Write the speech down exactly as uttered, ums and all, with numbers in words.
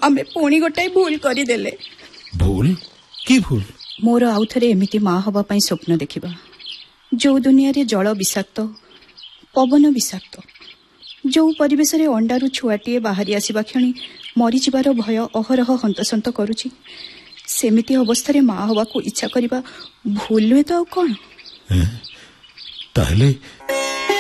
आमे पुणी गोटाए भूल करदेले। भूल की भूल? मोर आउ थे एमती माँ हवा पाई स्वप्न देखा जो दुनिया रे जल विषाक्त, पवन विषाक्त, जो परिवेश रे अंडारू छुआटीए बाहरी आसवा क्षणी मरीजार भय अहरह हंतसंत करुछि, सेमिति अवस्था रे माँ हवा को इच्छा करबा भूल नुहे तो कौन? ताहले